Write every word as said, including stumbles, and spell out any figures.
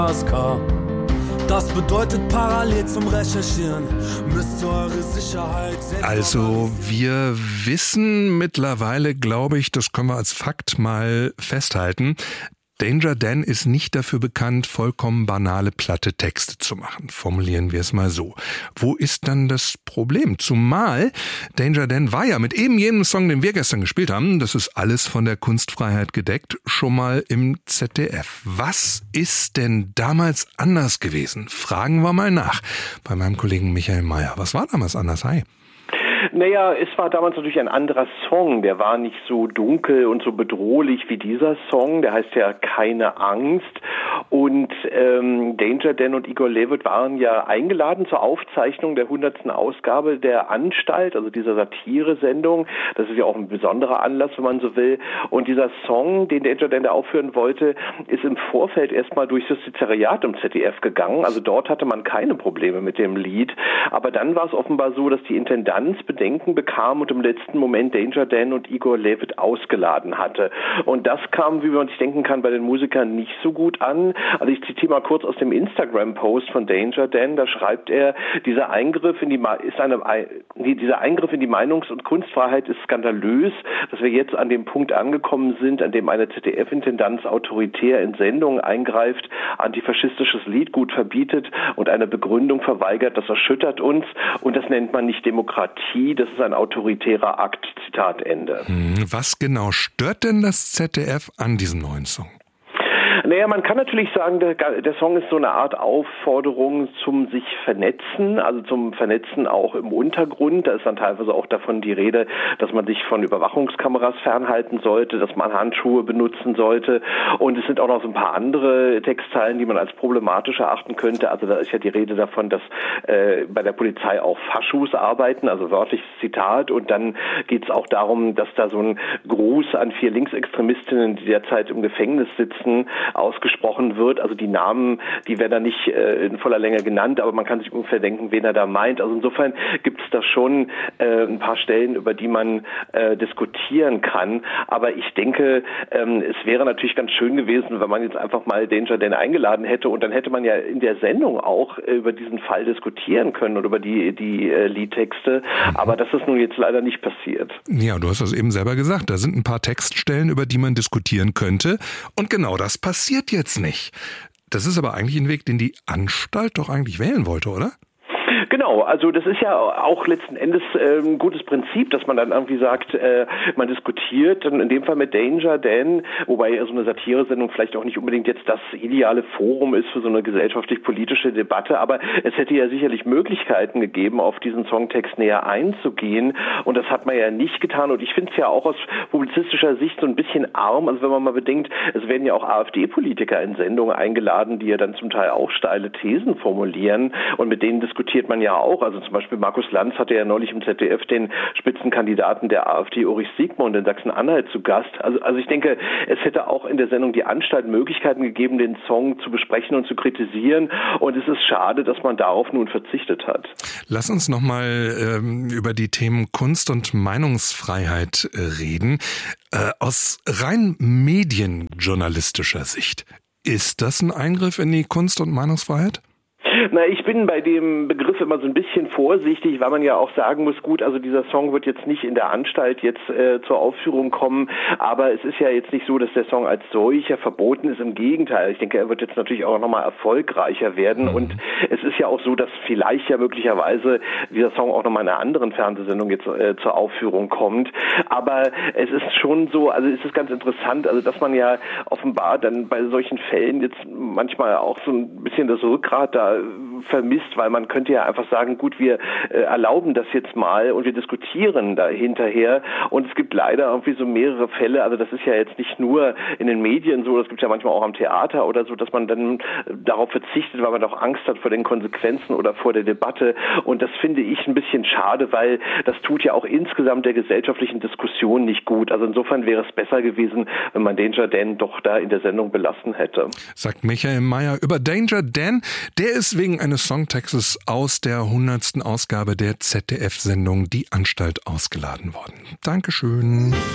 Das bedeutet parallel zum Recherchieren müsst ihr eure Sicherheit selbst. Also wir wissen mittlerweile, glaube ich, das können wir als Fakt mal festhalten, Danger Dan ist nicht dafür bekannt, vollkommen banale, platte Texte zu machen. Formulieren wir es mal so. Wo ist dann das Problem? Zumal Danger Dan war ja mit eben jenem Song, den wir gestern gespielt haben, das ist alles von der Kunstfreiheit gedeckt, schon mal im Z D F. Was ist denn damals anders gewesen? Fragen wir mal nach bei meinem Kollegen Michael Mayer. Was war damals anders? Hi. Naja, es war damals natürlich ein anderer Song. Der war nicht so dunkel und so bedrohlich wie dieser Song. Der heißt ja Keine Angst. Und ähm, Danger Dan und Igor Levit waren ja eingeladen zur Aufzeichnung der hundertsten Ausgabe der Anstalt, also dieser Satire-Sendung. Das ist ja auch ein besonderer Anlass, wenn man so will. Und dieser Song, den Danger Dan da aufführen wollte, ist im Vorfeld erstmal durch das Justizariat im Z D F gegangen. Also dort hatte man keine Probleme mit dem Lied. Aber dann war es offenbar so, dass die Intendanz Bedenken bekam und im letzten Moment Danger Dan und Igor Levit ausgeladen hatte. Und das kam, wie man sich denken kann, bei den Musikern nicht so gut an. Also ich zitiere mal kurz aus dem Instagram-Post von Danger Dan, da schreibt er, dieser Eingriff in die ist eine dieser Eingriff in die Meinungs- und Kunstfreiheit ist skandalös, dass wir jetzt an dem Punkt angekommen sind, an dem eine Z D F-Intendanz autoritär in Sendungen eingreift, antifaschistisches Liedgut verbietet und eine Begründung verweigert. Das erschüttert uns und das nennt man nicht Demokratie. Das ist ein autoritärer Akt, Zitat Ende. Was genau stört denn das Z D F an diesem neuen Song? Naja, man kann natürlich sagen, der, der Song ist so eine Art Aufforderung zum sich Vernetzen, also zum Vernetzen auch im Untergrund. Da ist dann teilweise auch davon die Rede, dass man sich von Überwachungskameras fernhalten sollte, dass man Handschuhe benutzen sollte. Und es sind auch noch so ein paar andere Textzeilen, die man als problematisch erachten könnte. Also da ist ja die Rede davon, dass äh, bei der Polizei auch Faschos arbeiten, also wörtliches Zitat. Und dann geht es auch darum, dass da so ein Gruß an vier Linksextremistinnen, die derzeit im Gefängnis sitzen, ausgesprochen wird. Also die Namen, die werden da nicht äh, in voller Länge genannt, aber man kann sich ungefähr denken, wen er da meint. Also insofern gibt es da schon äh, ein paar Stellen, über die man äh, diskutieren kann. Aber ich denke, ähm, es wäre natürlich ganz schön gewesen, wenn man jetzt einfach mal Danger Dan eingeladen hätte und dann hätte man ja in der Sendung auch äh, über diesen Fall diskutieren können und über die, die äh, Liedtexte. Aber das ist nun jetzt leider nicht passiert. Ja, du hast das eben selber gesagt. Da sind ein paar Textstellen, über die man diskutieren könnte. Und genau das passiert jetzt nicht. Das ist aber eigentlich ein Weg, den die Anstalt doch eigentlich wählen wollte, oder? Genau, also das ist ja auch letzten Endes äh, ein gutes Prinzip, dass man dann irgendwie sagt, äh, man diskutiert, in dem Fall mit Danger Dan, wobei so eine Satire-Sendung vielleicht auch nicht unbedingt jetzt das ideale Forum ist für so eine gesellschaftlich-politische Debatte, aber es hätte ja sicherlich Möglichkeiten gegeben, auf diesen Songtext näher einzugehen und das hat man ja nicht getan und ich finde es ja auch aus publizistischer Sicht so ein bisschen arm, also wenn man mal bedenkt, es werden ja auch AfD-Politiker in Sendungen eingeladen, die ja dann zum Teil auch steile Thesen formulieren und mit denen diskutiert man ja auch. Also zum Beispiel Markus Lanz hatte ja neulich im Z D F den Spitzenkandidaten der AfD, Ulrich Siegmund, in Sachsen-Anhalt zu Gast. Also, also ich denke, es hätte auch in der Sendung die Anstalt Möglichkeiten gegeben, den Song zu besprechen und zu kritisieren. Und es ist schade, dass man darauf nun verzichtet hat. Lass uns nochmal ähm, über die Themen Kunst und Meinungsfreiheit äh, reden. Äh, aus rein medienjournalistischer Sicht. Ist das ein Eingriff in die Kunst- und Meinungsfreiheit? Na, ich bin bei dem Begriff immer so ein bisschen vorsichtig, weil man ja auch sagen muss, gut, also dieser Song wird jetzt nicht in der Anstalt jetzt äh, zur Aufführung kommen, aber es ist ja jetzt nicht so, dass der Song als solcher verboten ist, im Gegenteil. Ich denke, er wird jetzt natürlich auch nochmal erfolgreicher werden mhm. und es ist ja auch so, dass vielleicht ja möglicherweise dieser Song auch nochmal in einer anderen Fernsehsendung jetzt äh, zur Aufführung kommt, aber es ist schon so, also es ist ganz interessant, also dass man ja offenbar dann bei solchen Fällen jetzt manchmal auch so ein bisschen das Rückgrat da vermisst, weil man könnte ja einfach sagen, gut, wir äh, erlauben das jetzt mal und wir diskutieren da hinterher und es gibt leider irgendwie so mehrere Fälle, also das ist ja jetzt nicht nur in den Medien so, das gibt ja manchmal auch am Theater oder so, dass man dann darauf verzichtet, weil man auch Angst hat vor den Konsequenzen oder vor der Debatte und das finde ich ein bisschen schade, weil das tut ja auch insgesamt der gesellschaftlichen Diskussion nicht gut, also insofern wäre es besser gewesen, wenn man Danger Dan doch da in der Sendung belassen hätte. Sagt Michael Mayer über Danger Dan, der ist wegen eines Songtextes aus der hundertsten Ausgabe der Z D F-Sendung Die Anstalt ausgeladen worden. Dankeschön.